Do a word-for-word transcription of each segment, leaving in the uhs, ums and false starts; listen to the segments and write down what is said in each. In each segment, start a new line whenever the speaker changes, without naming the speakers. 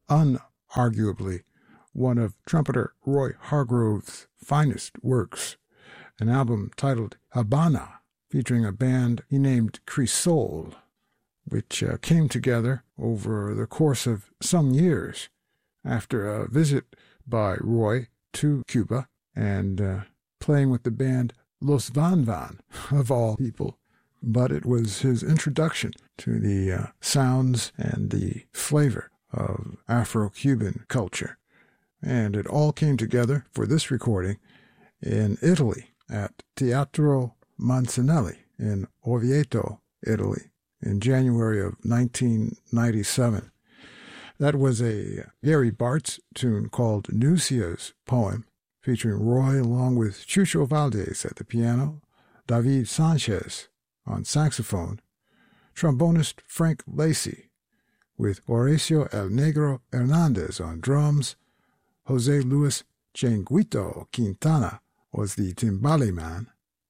unarguably one of trumpeter Roy Hargrove's finest works, an album titled Habana, featuring a band he named Crisol, which uh, came together over the course of some years after a visit by Roy to Cuba and uh, playing with the band Los Van Van, of all people. But it was his introduction to the uh, sounds and the flavor of Afro-Cuban culture. And it all came together for this recording in Italy at Teatro Mancinelli in Orvieto, Italy, in January of nineteen ninety-seven. That was a Gary Bartz tune called Nucia's Poem, featuring Roy along with Chucho Valdez at the piano, David Sanchez on saxophone, trombonist Frank Lacy, with Horacio El Negro Hernandez on drums. Jose Luis Changuito Quintana was the timbale man.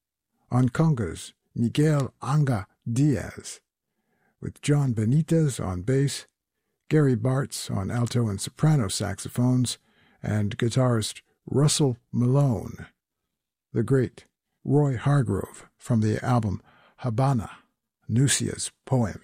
On congas, Miguel Anga Diaz, with John Benitez on bass, Gary Bartz on alto and soprano saxophones, and guitarist Russell Malone. The great Roy Hargrove from the album Habana, Nucia's Poem.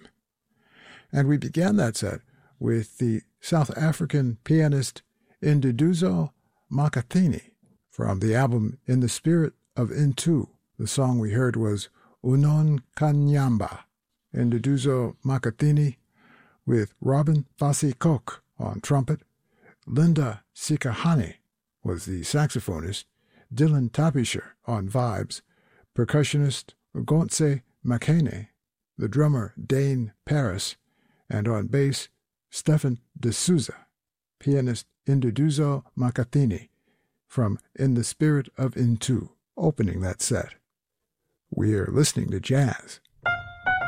And we began that set with the South African pianist Induduzo Makhathini from the album In the Spirit of Intu. The song we heard was Unon Kanyamba. Induduzo Makhathini with Robin Fassi Kok on trumpet. Linda Sikahane was the saxophonist. Dylan Tapisher on vibes. Percussionist Gontse Makene. The drummer Dane Paris. And on bass, Stefan De Souza. Pianist Induduzo Makhathini from In the Spirit of Intu, opening that set. We're listening to jazz